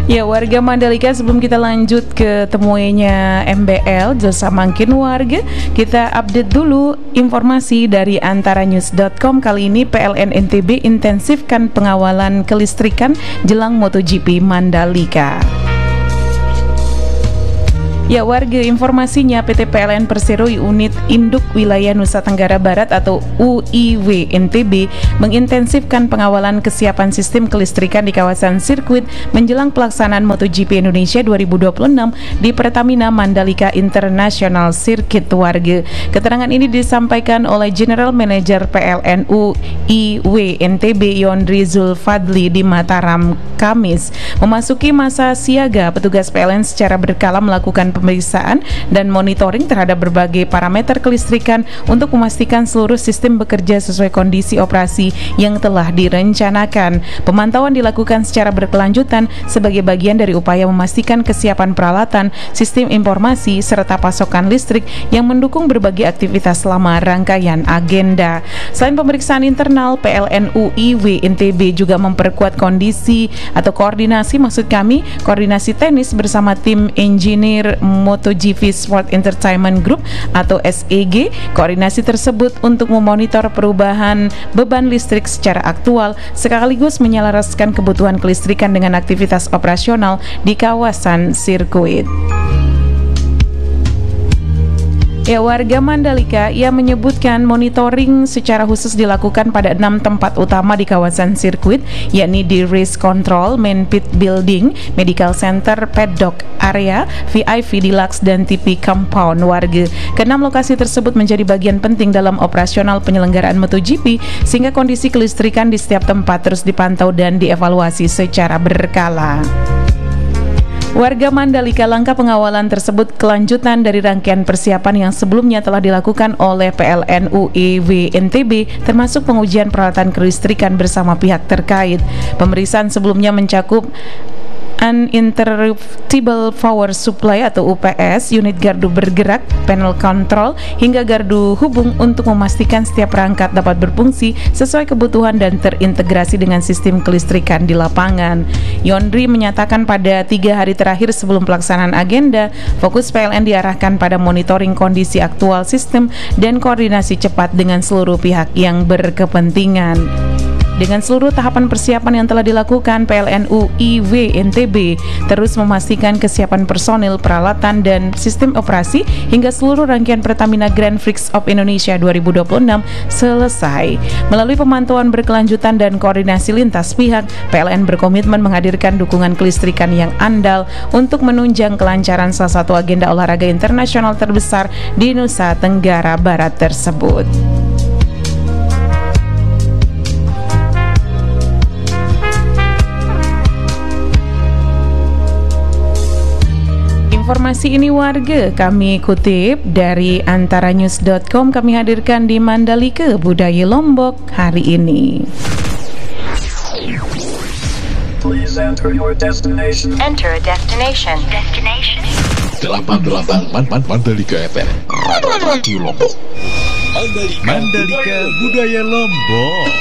Ya, warga Mandalika, sebelum kita lanjut ke temuinya MBL Jasa Mangkin Warga, kita update dulu informasi dari antaranews.com. Kali ini PLN NTB intensifkan pengawalan kelistrikan jelang MotoGP Mandalika. Ya, warga, informasinya PT PLN Persero Unit Induk Wilayah Nusa Tenggara Barat atau UIW NTB mengintensifkan pengawalan kesiapan sistem kelistrikan di kawasan sirkuit menjelang pelaksanaan MotoGP Indonesia 2026 di Pertamina Mandalika International Circuit. Warga, keterangan ini disampaikan oleh General Manager PLN UIW NTB Yondri Zulfadli di Mataram, Kamis. Memasuki masa siaga, petugas PLN secara berkala melakukan pemeriksaan dan monitoring terhadap berbagai parameter kelistrikan untuk memastikan seluruh sistem bekerja sesuai kondisi operasi yang telah direncanakan. Pemantauan dilakukan secara berkelanjutan sebagai bagian dari upaya memastikan kesiapan peralatan, sistem informasi, serta pasokan listrik yang mendukung berbagai aktivitas selama rangkaian agenda. Selain pemeriksaan internal, PLN UIW NTB juga memperkuat koordinasi teknis bersama tim engineer MotoGP Sport Entertainment Group atau SEG. Koordinasi tersebut untuk memonitor perubahan beban listrik secara aktual sekaligus menyelaraskan kebutuhan kelistrikan dengan aktivitas operasional di kawasan sirkuit. Ya, warga Mandalika ia menyebutkan monitoring secara khusus dilakukan pada 6 tempat utama di kawasan sirkuit, yakni di Race Control, Main Pit Building, Medical Center, Paddock Area, VIP Deluxe, dan TP Compound. Warga, ke-6 lokasi tersebut menjadi bagian penting dalam operasional penyelenggaraan MotoGP sehingga kondisi kelistrikan di setiap tempat terus dipantau dan dievaluasi secara berkala. Warga Mandalika, langkah pengawalan tersebut kelanjutan dari rangkaian persiapan yang sebelumnya telah dilakukan oleh PLN UIW NTB, termasuk pengujian peralatan kelistrikan bersama pihak terkait. Pemeriksaan sebelumnya mencakup Uninterruptible Power Supply atau UPS, unit gardu bergerak, panel control, hingga gardu hubung untuk memastikan setiap perangkat dapat berfungsi sesuai kebutuhan dan terintegrasi dengan sistem kelistrikan di lapangan. Yondri menyatakan pada 3 hari terakhir sebelum pelaksanaan agenda, fokus PLN diarahkan pada monitoring kondisi aktual sistem dan koordinasi cepat dengan seluruh pihak yang berkepentingan. Dengan seluruh tahapan persiapan yang telah dilakukan, PLN UIW NTB terus memastikan kesiapan personil, peralatan, dan sistem operasi hingga seluruh rangkaian Pertamina Grand Prix of Indonesia 2026 selesai. Melalui pemantauan berkelanjutan dan koordinasi lintas pihak, PLN berkomitmen menghadirkan dukungan kelistrikan yang andal untuk menunjang kelancaran salah satu agenda olahraga internasional terbesar di Nusa Tenggara Barat tersebut. Informasi ini, warga, kami kutip dari antaranews.com. Kami hadirkan di Mandalika, Budaya Lombok hari ini. Please enter your destination. Enter a destination. 88 Mandalika FM, Radio Lombok. Mandalika Budaya Lombok.